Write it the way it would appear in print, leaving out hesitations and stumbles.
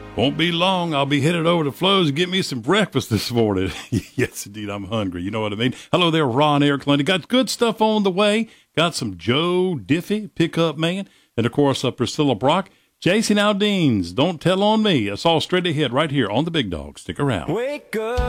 Won't be long. I'll be headed over to Flo's to get me some breakfast this morning. Yes, indeed. I'm hungry. You know what I mean? Hello there, Ron Air Cleaning. Got good stuff on the way. Got some Joe Diffie, pickup man. And, of course, Priscilla Brock. Jason Aldean's Don't Tell on Me. It's all straight ahead right here on The Big Dog. Stick around. Wake up.